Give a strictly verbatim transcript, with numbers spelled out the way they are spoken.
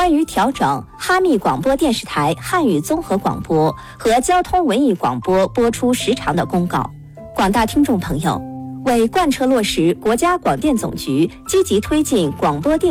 关于调整哈密广播电视台汉语综合广播和交通文艺广播播出时长的公告。广大听众朋友，为贯彻落实国家广电总局积极推进广播电